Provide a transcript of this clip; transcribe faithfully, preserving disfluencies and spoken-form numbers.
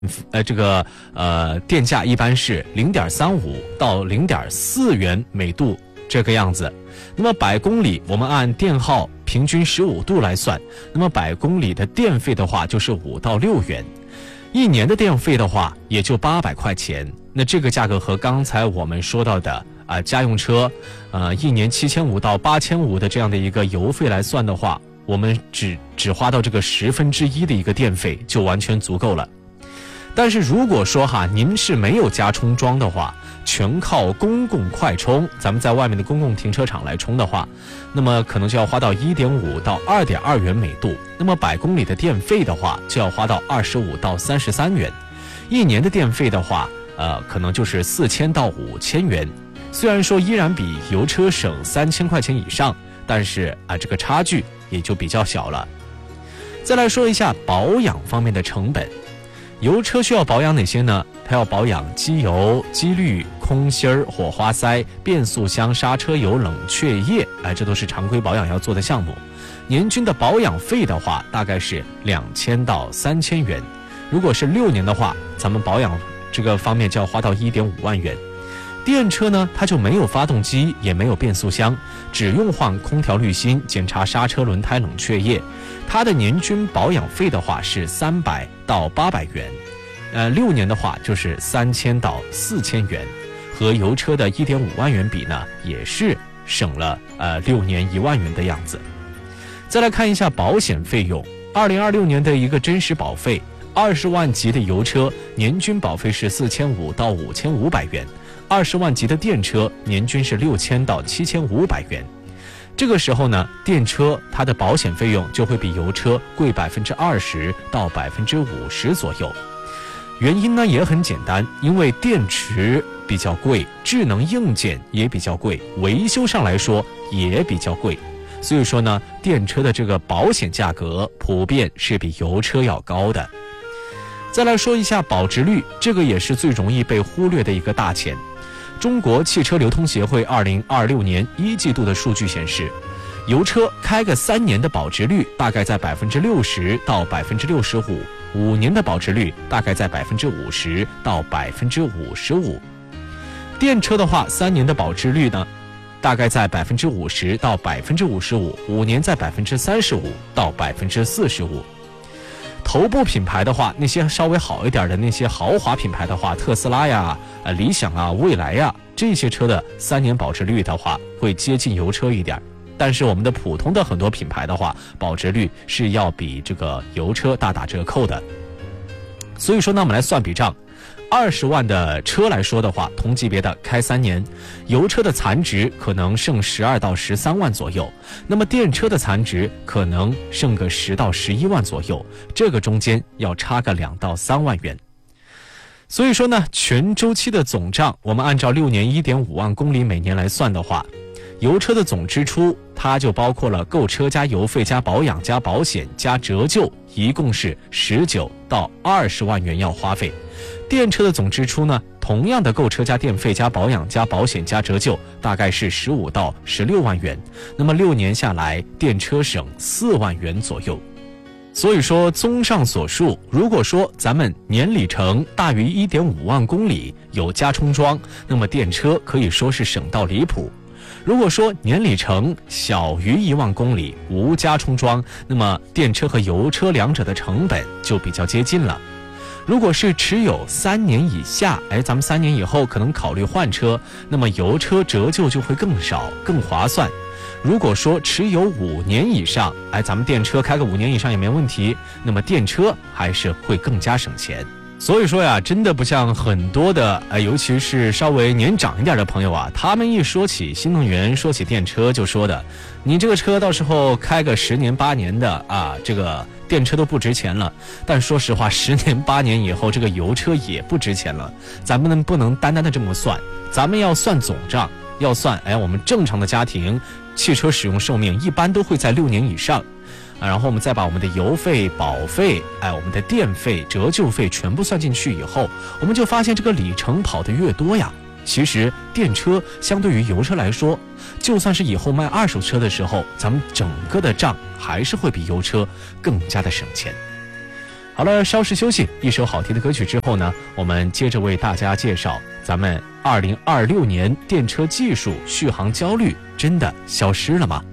呃，这个呃电价一般是零点三五到零点四元每度这个样子。那么百公里我们按电耗平均十五度来算，那么百公里的电费的话就是五到六元，一年的电费的话也就八百块钱。那这个价格和刚才我们说到的啊、呃、家用车，呃一年七千五到八千五的这样的一个油费来算的话，我们只只花到这个十分之一的一个电费就完全足够了。但是如果说哈，您是没有加充桩的话，全靠公共快充，咱们在外面的公共停车场来充的话，那么可能就要花到 一点五到二点二元每度，那么百公里的电费的话就要花到二十五到三十三元，一年的电费的话呃，可能就是四千到五千元。虽然说依然比油车省三千块钱以上，但是啊，这个差距也就比较小了。再来说一下保养方面的成本，油车需要保养哪些呢？它要保养机油、机滤、空心儿、火花塞、变速箱、刹车油、冷却液，哎，这都是常规保养要做的项目。年均的保养费的话，大概是两千到三千元。如果是六年的话，咱们保养这个方面就要花到 一点五万元。电车呢，它就没有发动机，也没有变速箱，只用换空调滤芯、检查刹车轮胎、冷却液。它的年均保养费的话是三百到八百元，呃，六年的话就是三千到四千元，和油车的 一点五万元比呢，也是省了呃六年一万元的样子。再来看一下保险费用，二零二六年的一个真实保费，二十万级的油车年均保费是四千五到五千五百元。二十万级的电车年均是六千到七千五百元，这个时候呢，电车它的保险费用就会比油车贵百分之二十到百分之五十左右。原因呢也很简单，因为电池比较贵，智能硬件也比较贵，维修上来说也比较贵，所以说呢，电车的这个保险价格普遍是比油车要高的。再来说一下保值率，这个也是最容易被忽略的一个大钱。中国汽车流通协会二零二六年一季度的数据显示，油车开个三年的保值率大概在百分之六十到百分之六十五，五年的保值率大概在百分之五十到百分之五十五。电车的话，三年的保值率呢，大概在百分之五十到百分之五十五，五年在百分之三十五到百分之四十五。头部品牌的话，那些稍微好一点的那些豪华品牌的话，特斯拉呀、呃、理想啊、蔚来呀，这些车的三年保值率的话会接近油车一点，但是我们的普通的很多品牌的话，保值率是要比这个油车大打折扣的。所以说呢，我们来算笔账，二十万的车来说的话，同级别的开三年，油车的残值可能剩十二到十三万左右，那么电车的残值可能剩个十到十一万左右，这个中间要差个两到三万元。所以说呢，全周期的总账，我们按照六年 一点五万公里每年来算的话，油车的总支出它就包括了购车加油费加保养加保险加折旧，一共是十九到二十万元要花费。电车的总支出呢，同样的购车加电费加保养加保险加折旧，大概是十五到十六万元。那么六年下来，电车省四万元左右。所以说，综上所述，如果说咱们年里程大于 一点五万公里，有加充桩，那么电车可以说是省到离谱。如果说年里程小于一万公里，无加充桩，那么电车和油车两者的成本就比较接近了。如果是持有三年以下，哎，咱们三年以后可能考虑换车，那么油车折旧就会更少，更划算。如果说持有五年以上，哎，咱们电车开个五年以上也没问题，那么电车还是会更加省钱。所以说呀，真的不像很多的呃，尤其是稍微年长一点的朋友啊，他们一说起新能源，说起电车，就说的，你这个车到时候开个十年八年的啊，这个电车都不值钱了。但说实话，十年八年以后，这个油车也不值钱了。咱们能不能单单的这么算？咱们要算总账，要算，哎，我们正常的家庭汽车使用寿命一般都会在六年以上。然后我们再把我们的油费、保费、哎，我们的电费、折旧费全部算进去以后，我们就发现这个里程跑得越多呀，其实电车相对于油车来说，就算是以后卖二手车的时候，咱们整个的账还是会比油车更加的省钱。好好了，稍事休息，一首好听的歌曲之后呢，我们接着为大家介绍咱们二零二六年电车技术续航焦虑真的消失了吗？